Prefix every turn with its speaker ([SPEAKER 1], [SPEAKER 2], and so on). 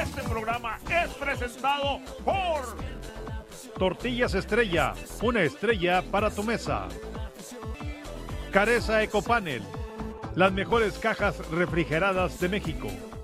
[SPEAKER 1] Este programa es presentado por
[SPEAKER 2] Tortillas Estrella, una estrella para tu mesa. Careza Ecopanel, las mejores cajas refrigeradas de México.